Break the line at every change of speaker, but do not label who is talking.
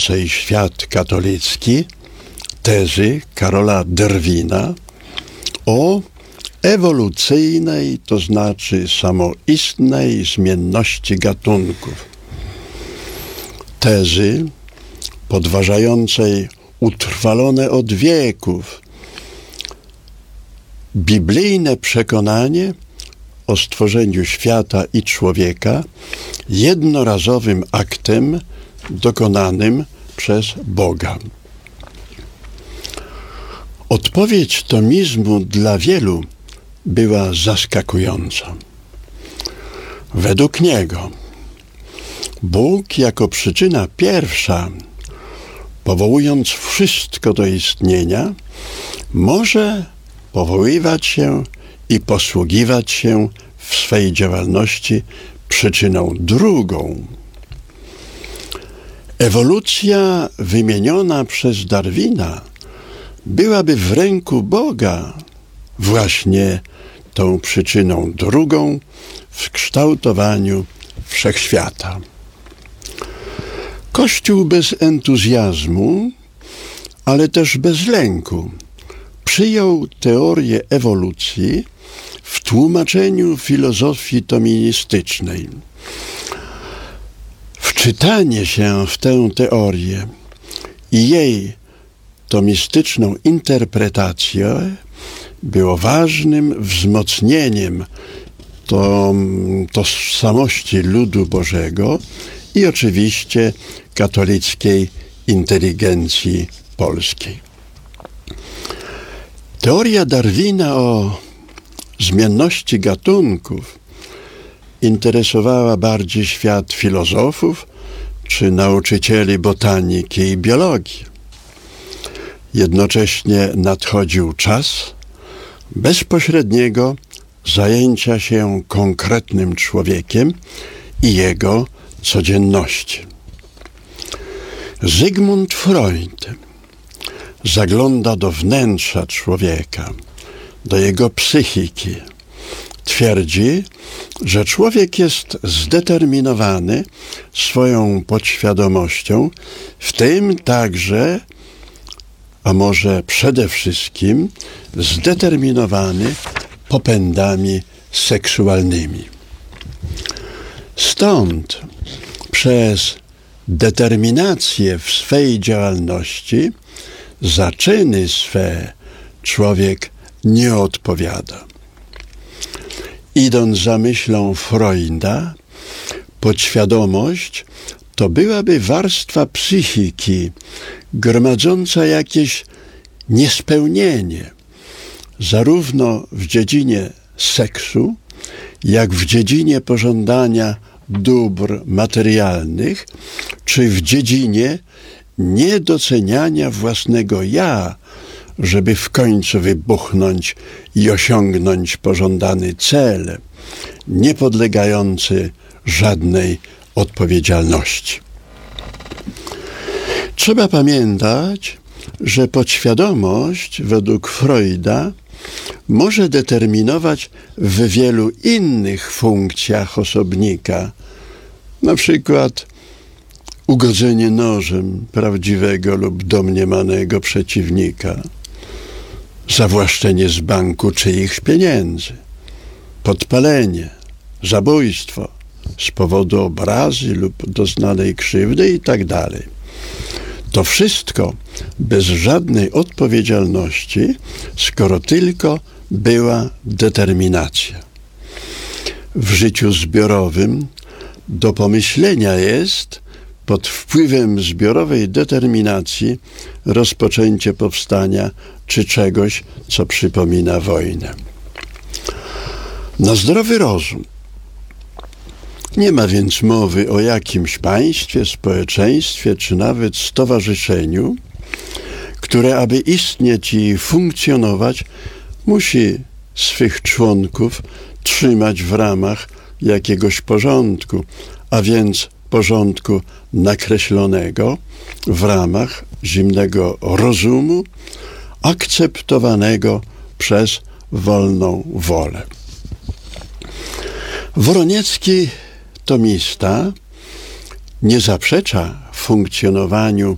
podrażającej świat katolicki tezy Karola Darwina o ewolucyjnej, to znaczy samoistnej zmienności gatunków. Tezy podważającej utrwalone od wieków biblijne przekonanie o stworzeniu świata i człowieka jednorazowym aktem dokonanym przez Boga. Odpowiedź tomizmu dla wielu była zaskakująca. Według niego Bóg jako przyczyna pierwsza, powołując wszystko do istnienia, może powoływać się i posługiwać się w swej działalności przyczyną drugą. Ewolucja wymieniona przez Darwina byłaby w ręku Boga właśnie tą przyczyną drugą w kształtowaniu wszechświata. Kościół bez entuzjazmu, ale też bez lęku przyjął teorię ewolucji w tłumaczeniu filozofii toministycznej. Wczytanie się w tę teorię i jej tomistyczną interpretację było ważnym wzmocnieniem tożsamości ludu Bożego i oczywiście katolickiej inteligencji polskiej. Teoria Darwina o zmienności gatunków interesowała bardziej świat filozofów czy nauczycieli botaniki i biologii. Jednocześnie nadchodził czas bezpośredniego zajęcia się konkretnym człowiekiem i jego codzienności. Sigmund Freud zagląda do wnętrza człowieka, do jego psychiki. Twierdzi, że człowiek jest zdeterminowany swoją podświadomością, w tym także, a może przede wszystkim, zdeterminowany popędami seksualnymi. Stąd przez determinację w swej działalności za czyny swe człowiek nie odpowiada. Idąc za myślą Freuda, podświadomość to byłaby warstwa psychiki gromadząca jakieś niespełnienie, zarówno w dziedzinie seksu, jak w dziedzinie pożądania dóbr materialnych, czy w dziedzinie niedoceniania własnego ja, żeby w końcu wybuchnąć i osiągnąć pożądany cel, niepodlegający żadnej odpowiedzialności. Trzeba pamiętać, że podświadomość według Freuda może determinować w wielu innych funkcjach osobnika, na przykład ugodzenie nożem prawdziwego lub domniemanego przeciwnika, zawłaszczenie z banku czyichś pieniędzy, podpalenie, zabójstwo z powodu obrazy lub doznanej krzywdy itd. To wszystko bez żadnej odpowiedzialności, skoro tylko była determinacja. W życiu zbiorowym do pomyślenia jest pod wpływem zbiorowej determinacji rozpoczęcie powstania czy czegoś, co przypomina wojnę. Na zdrowy rozum. Nie ma więc mowy o jakimś państwie, społeczeństwie czy nawet stowarzyszeniu, które aby istnieć i funkcjonować, musi swych członków trzymać w ramach jakiegoś porządku, a więc porządku nakreślonego w ramach zimnego rozumu, akceptowanego przez wolną wolę. Woroniecki tomista nie zaprzecza funkcjonowaniu